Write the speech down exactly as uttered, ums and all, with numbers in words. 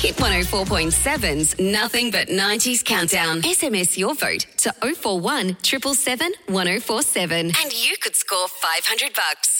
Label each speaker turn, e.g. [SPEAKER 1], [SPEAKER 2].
[SPEAKER 1] Hit one oh four point seven's Nothing But nineties Countdown. S M S your vote to oh four one, seven seven seven, one oh four seven and you could score five hundred bucks.